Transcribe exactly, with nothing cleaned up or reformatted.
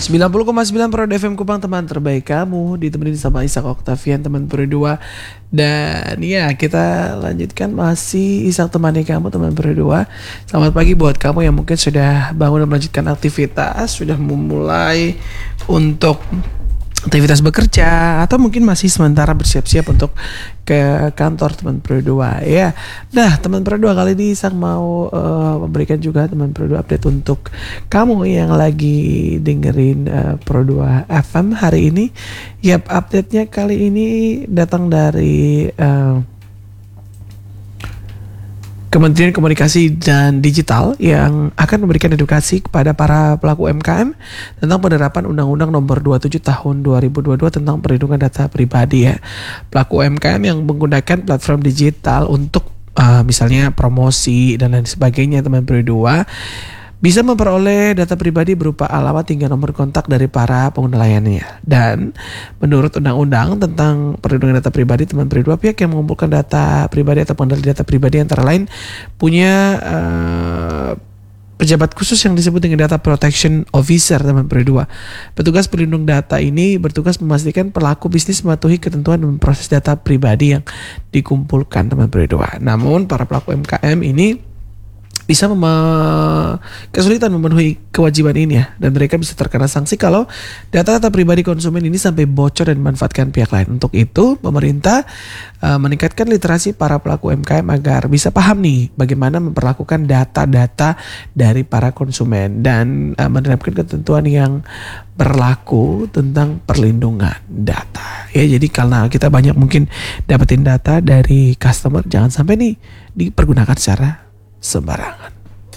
sembilan puluh koma sembilan Pro F M Kupang, teman terbaik kamu, ditemenin sama Ishak Oktavian, teman berdua. Dan ya, kita lanjutkan masih Ishak temani kamu, teman berdua. Selamat pagi buat kamu yang mungkin sudah bangun dan melanjutkan aktivitas, sudah memulai untuk aktivitas bekerja, atau mungkin masih sementara bersiap-siap untuk ke kantor, teman berdua ya. Nah, teman berdua, kali ini Ishak mau uh, memberikan juga teman berdua update untuk kamu yang lagi dengerin uh, Pro dua F M hari ini. Yap, update-nya kali ini datang dari uh, Kementerian Komunikasi dan Digital yang akan memberikan edukasi kepada para pelaku U M K M tentang penerapan Undang-Undang Nomor dua puluh tujuh Tahun dua ribu dua puluh dua tentang perlindungan data pribadi ya. Pelaku U M K M yang menggunakan platform digital untuk uh, misalnya promosi dan lain sebagainya, teman berdua, bisa memperoleh data pribadi berupa alamat hingga nomor kontak dari para pengguna layannya. Dan menurut Undang-Undang tentang perlindungan data pribadi, teman berdua, pihak yang mengumpulkan data pribadi atau pengendali data pribadi antara lain punya uh, pejabat khusus yang disebut dengan Data Protection Officer, teman berdua. Petugas pelindung data ini bertugas memastikan pelaku bisnis mematuhi ketentuan dan proses data pribadi yang dikumpulkan, teman berdua. Namun para pelaku U M K M ini bisa mem- kesulitan memenuhi kewajiban ini ya, dan mereka bisa terkena sanksi kalau data-data pribadi konsumen ini sampai bocor dan dimanfaatkan pihak lain. Untuk itu, pemerintah uh, meningkatkan literasi para pelaku U M K M agar bisa paham nih bagaimana memperlakukan data-data dari para konsumen dan uh, menerapkan ketentuan yang berlaku tentang perlindungan data. Ya, jadi karena kita banyak mungkin dapetin data dari customer, jangan sampai nih dipergunakan secara sembarangan.